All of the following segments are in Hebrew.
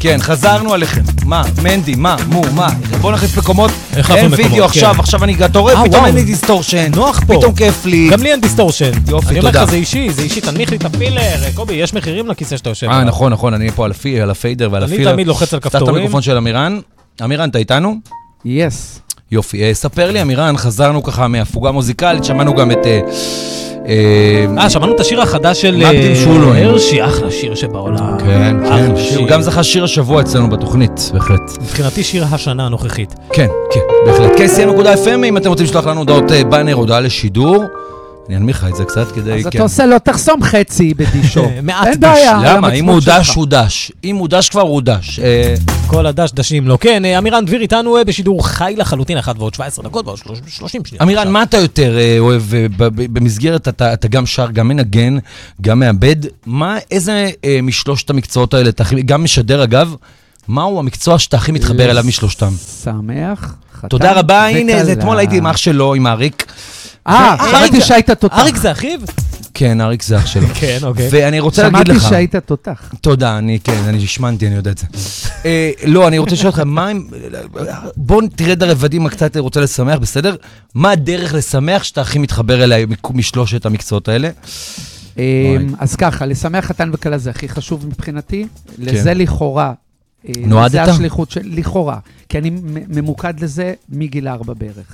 כן, חזרנו עליכם. מה? מנדי, מה? בואו נחליף מקומות. אין וידאו עכשיו אני אתה רואה, פתאום אין לי דיסטורשן. נוח פה. פתאום כיף לי. גם לי אין דיסטורשן. יופי, אני אומר תודה. לך, זה אישי, תנמיך לי את הפילר. קובי, יש מחירים לכיסא שאתה יושב. נכון, אני פה על הפיידר ועל הפילר. אני תמיד לוחץ על כפתורים. פתח את המיקרופון של אמירן. אמירן, אתה איתנו? יס. יופי, ספר לי, אמירן, חזרנו ככה מהפוגה מוזיקלית, שמענו גם את... שמענו את השיר החדש של הרשי, אחלה שיר שבעולם. כן, שיר, גם זכה שיר השבוע אצלנו בתוכנית, בהחלט. מבחינתי שיר השנה הנוכחית. כן, בהחלט. KCM.FM, אם אתם רוצים לשלוח לנו הודעות באנר, הודעה לשידור, אני אנמיך את זה קצת כדי... אז אתה עושה לו תחסום חצי בדישו. מעט דש. למה? אם הוא דש, הוא דש. אם הוא דש כבר, הוא דש. כל הדש דשים לו. כן, אמירן דביר איתנו בשידור חי לחלוטין, 1 ועוד 17 דקות ועוד 30 שניות. אמירן, מה אתה יותר אוהב במסגרת, אתה גם שר, גם מנגן, גם מעבד, איזה משלושת המקצועות האלה, גם משדר אגב, מהו המקצוע שאתה הכי מתחבר אליו משלושתם? שמח, חתן. תודה רבה, הנה, אתמול הייתי עם אח שלו, עם אריק. שמעתי שהיית תותח. אריק זה אחיו? כן, אריק זה אח שלו. כן, אוקיי. ואני רוצה להגיד לך... שמעתי שהיית תותח. תודה, אני השמנתי, אני יודע את זה. לא, אני רוצה לשאול אותך, בוא תרד הרבדים, קצת רוצה לשמח, בסדר? מה הדרך לשמח שאתה הכי מתחבר אליי משלושת המקצועות האלה? אז ככה, לשמח חתן וכלה זה הכי חשוב מבחינתי. לזה לכאורה. נועדת? זה השליחות של לכאורה. כי אני ממוקד לזה מגיל 4 בערך.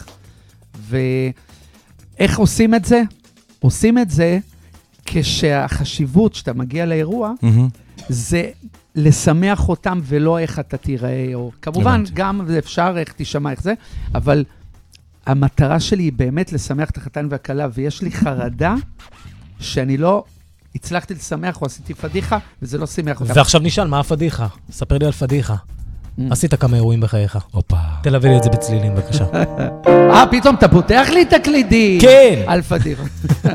ואיך עושים את זה? עושים את זה כשהחשיבות שאתה מגיע לאירוע, זה לשמח אותם ולא איך אתה תיראה, או כמובן גם אפשר איך תשמע איך זה, אבל המטרה שלי היא באמת לשמח את החתן והכלה, ויש לי חרדה שאני לא הצלחתי לשמח או עשיתי פדיחה, וזה לא שימח אותם. ועכשיו נשאל, מה הפדיחה? ספר לי על פדיחה. עשית כמה אירועים בחייך. אופה. תלווה לי את זה בצלילים, בבקשה. פתאום אתה פותח לי את הקלידים. כן. על פדיחות.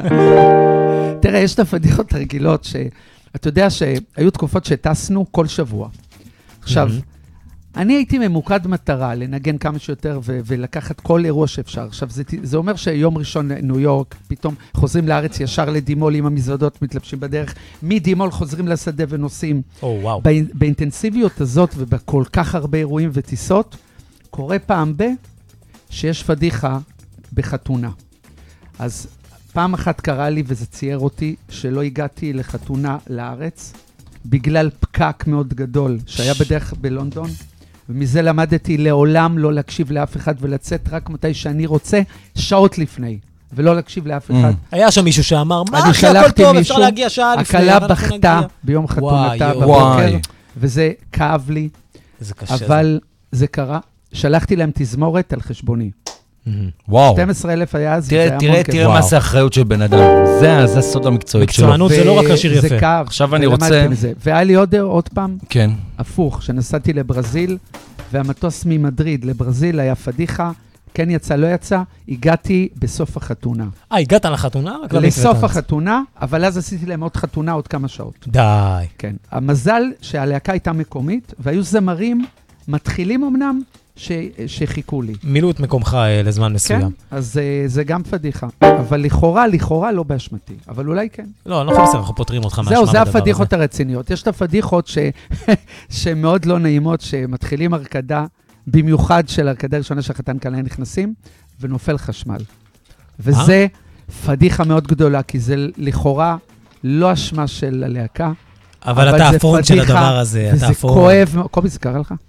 תראה, יש את הפדיחות הרגילות אתה יודע שהיו תקופות שטסנו כל שבוע. עכשיו, אני הייתי ממוקד מטרה לנגן כמה שיותר ולקחת כל אירוע שאפשר. עכשיו, זה אומר שיום ראשון ניו יורק, פתאום חוזרים לארץ ישר לדימול עם המזוודות, מתלבשים בדרך. מדימול חוזרים לשדה ונוסעים. באינטנסיביות הזאת ובכל כך הרבה אירועים וטיסות, קורה פעם שיש פדיחה בחתונה. אז פעם אחת קרה לי, וזה צייר אותי, שלא הגעתי לחתונה לארץ, בגלל פקק מאוד גדול, שהיה בדרך בלונדון, ומזה למדתי לעולם לא להקשיב לאף אחד, ולצאת רק מתי שאני רוצה, שעות לפני, ולא להקשיב לאף אחד. היה שם מישהו שאמר, מה אחי, הכל טוב, אפשר להגיע שעה לפני. הקלה בכתה ביום חתונתה בבוקר, וזה כאב לי, אבל זה קרה. שלחתי להם תזמורת על חשבוני. וואו. 12,000 היה אז, זה היה המון כזה. תראה מה זה האחריות של בן אדם. זה הסוד המקצועית שלו. מקצוענות זה לא רק השיר יפה. זה כאב. עכשיו אני רוצה... והיה לי עוד פעם, כן. הפוך, שנסעתי לברזיל, והמטוס ממדריד לברזיל היה פדיחה, כן יצא, לא יצא, הגעתי בסוף החתונה. הגעת לחתונה? לסוף החתונה, אבל אז עשיתי להם עוד חתונה, עוד כמה שעות. די. כן. המזל שהלהקה הייתה מקומית, והיו זמרים מתחילים אמנם, שחיכו לי. מילאו את מקומך לזמן מסוים. כן, אז זה גם פדיחה. אבל לכאורה לא באשמתי. אבל אולי כן. לא, לא חושב, אנחנו פותרים אותך מהשמה. זהו, זה הפדיחות הרציניות. יש את הפדיחות שמאוד לא נעימות, שמתחילים הרקדה, במיוחד של הרקדה ראשונה שהחתן כלה נכנסים, ונופל חשמל. וזה פדיחה מאוד גדולה, כי זה לכאורה לא אשמה של הלהקה. אבל אתה הפרונט של הדבר הזה. וזה כואב. קובי, זה קרה לך?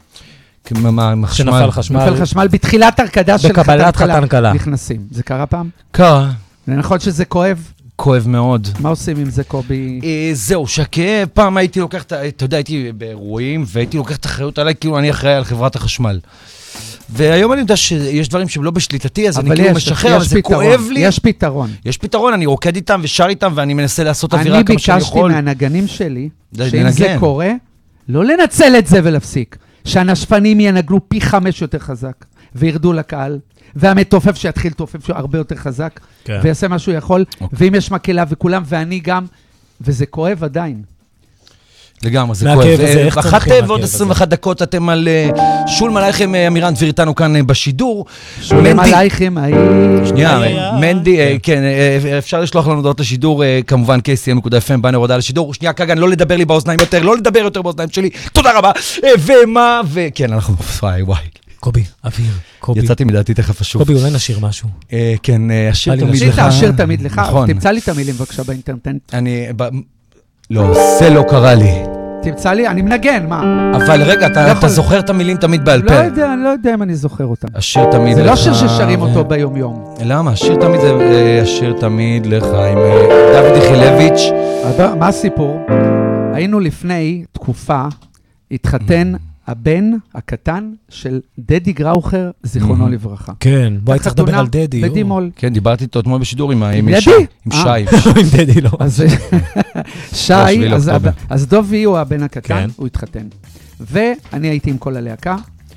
שנפל חשמל. נפל חשמל בתחילת הרקדה של בקבלת חתן כלה. נכנסים. זה קרה פעם? קרה. נכון שזה כואב? כואב מאוד. מה עושים עם זה, קובי? זהו, שהכאב, פעם הייתי לוקח, אתה יודע, הייתי באירועים, והייתי לוקח את האחריות עליי, כאילו אני אחראי על חברת החשמל. והיום אני יודע שיש דברים שהם לא בשליטתי, אז אני כאילו משחרר, אבל זה כואב לי. יש פתרון. יש פתרון, אני רוקד איתם ושר איתם, ואני מנסה לעשות אווירה כמה שאני יכול. אני ביקשתי מהנגנים שלי, שאם זה קורה, לא לנצל את זה ולהפסיק. שהנשפנים ינגנו פי 5 יותר חזק, וירדו לקהל, והמתופף שיתחיל תופף הרבה יותר חזק, ויעשה מה שהוא יכול, ואם יש מקהלה וכולם, ואני גם, וזה כואב עדיין. לגמרי, זה מהכאב כואב. הזה, איך אחת צומחים ועוד מהכאב 21 דקות אתם על שולם עלייכם, אמירן דביר איתנו כאן בשידור. שולם מנדי- עלייכם, שנייה, איי. מנדי, כן, אפשר לשלוח לנו הודעות לשידור, כמובן kcm.fm, באנר הודעה לשידור. שנייה, כגן, לא לדבר לי באוזניים יותר, לא לדבר יותר באוזניים שלי. תודה רבה. כן, אנחנו, וואי. קובי, אוויר, קובי. יצאתי מדעתי תכף אשוב. קובי, אולי נשיר משהו. כן, השיר בא לי תמיד לשיר. לך. השיר תמיד לך, נכון. תמצא לי את המילים בבקשה באינטרנט. לא, זה לא קרה לי. תמצא לי, אני מנגן, מה? אבל רגע, אתה יכול. זוכר את המילים תמיד בעל לא פה. יודע, אני לא יודע אם אני זוכר אותם. השיר תמיד לך. זה לא שיר ששרים אותו ביום-יום. למה? השיר תמיד זה השיר תמיד לך עם דוד יחילביץ'. מה הסיפור? היינו לפני תקופה, התחתן הבן הקטן של דדי גראוכר, זכרונו לברכה. כן, בואי צריך לדבר על דדי. בדימול. כן, דיברתי איתו אתמול בשידור עם דדי? שי. עם שי. עם דדי לא. אז שי, אז דובי הוא הבן הקטן, כן. הוא התחתן. ואני הייתי עם כל הלהקה.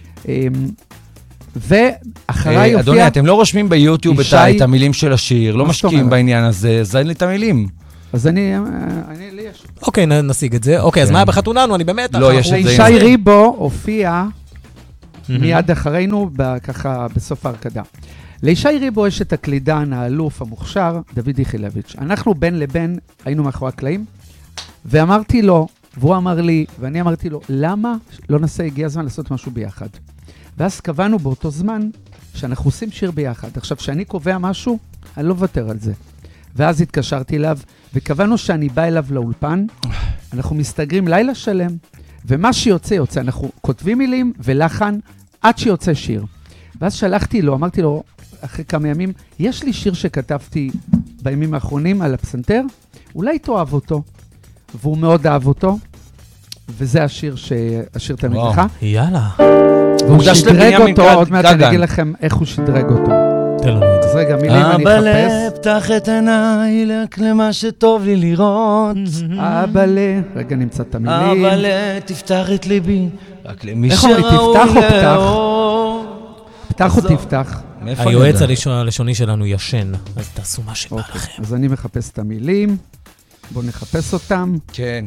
ואחריי יופיע... אדוני, אתם לא רושמים ביוטיוב את המילים של השיר, לא מה זאת משקיעים אומרת? בעניין הזה, זין לי את המילים. אז לי יש... אוקיי, נשיג את זה. אוקיי, אז מה היה בחתוננו? אני באמת... לא, יש את זה. שי ריבו הופיע מיד אחרינו, ככה בסוף ההרקדה. לישי ריבו יש את הקלידן, האלוף, המוכשר, דוד יחילביץ'. אנחנו בין לבין היינו מאחורי הקלעים, ואמרתי לו, והוא אמר לי, ואני אמרתי לו, למה לא נעשה, הגיע הזמן לעשות משהו ביחד? ואז קבענו באותו זמן שאנחנו עושים שיר ביחד. עכשיו, כשאני קובע משהו, אני לא מוותר על זה. ואז התקשרתי אליו, וקבענו שאני בא אליו לאולפן, אנחנו מסתגרים לילה שלם, ומה שיוצא, יוצא. אנחנו כותבים מילים ולחן עד שיוצא שיר. ואז שלחתי לו, אמרתי לו, אחרי כמה ימים, יש לי שיר שכתבתי בימים האחרונים על הפסנתר, אולי תאהב אותו. והוא מאוד אהב אותו, וזה השיר תמיד לך. יאללה. והוא מוקדש שדרג לבנימין אותו, עוד מעט אני גגן. אגיד לכם איך הוא שדרג אותו. תן לנו את זה. אז רגע, מילים אני אבאלה, אחפש. פתח את עיניי רק למה שטוב לי לראות. אבאלה, רגע נמצא את המילים. אבאלה, תפתח את ליבי רק למי איך אומרים, שראוי תפתח או פתח? לאור. פתח או תפתח. מאיפה אני היועץ יודע? הלשוני שלנו ישן, אז תעשו מה שבא אוקיי, לכם. אז אני מחפש את המילים. בואו נחפש אותם. כן.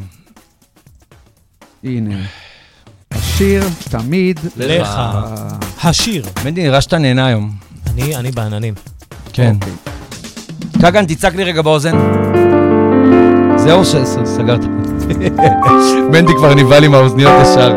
הנה. השיר תמיד לך. השיר. מנדי, נראה שאתה נהנה היום. אני בעננים. כן. אוקיי. קגן, תצעק לי רגע באוזן. זהו, סגרת. מנדי כבר ניבא לי מהאוזניות ישר.